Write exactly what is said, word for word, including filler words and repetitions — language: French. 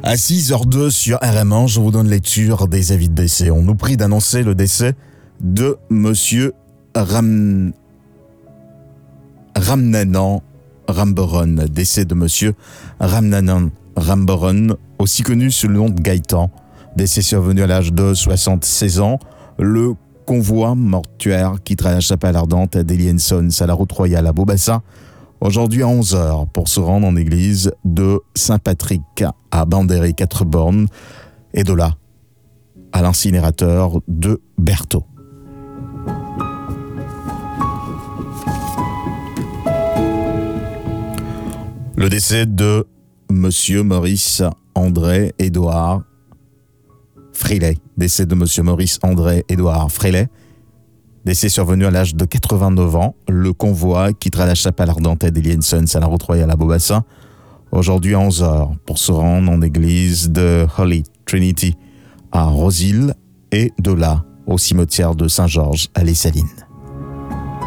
À six heures deux sur R M un, je vous donne lecture des avis de décès. On nous prie d'annoncer le décès de Monsieur Ram... Ramnanan Ramboron. Décès de Monsieur Ramnanan Ramboron, aussi connu sous le nom de Gaëtan. Décès survenu à l'âge de soixante-seize ans. Le convoi mortuaire quittera la chapelle ardente à Deliensons à la route royale à Beaubassin aujourd'hui à onze heures pour se rendre en église de Saint-Patrick à Bandéry-quatre-Bornes et de là à l'incinérateur de Berthaud. Le décès de Monsieur Maurice André Édouard Frélet. Décès de Monsieur Maurice André Édouard Frélet. Décès survenu à l'âge de quatre-vingt-neuf ans. Le convoi quittera la chapelle ardente à Deliensons à la route royale à Beaubassin aujourd'hui à onze heures pour se rendre en église de Holy Trinity à Rosil et de là au cimetière de Saint-Georges à Les Salines.